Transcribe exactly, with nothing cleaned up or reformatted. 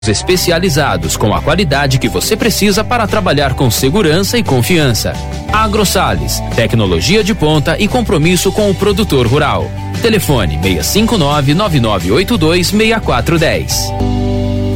especializados com a qualidade que você precisa para trabalhar com segurança e confiança. AgroSales, tecnologia de ponta e compromisso com o produtor rural. Telefone seis cinco nove, nove nove oito dois, seis quatro um zero.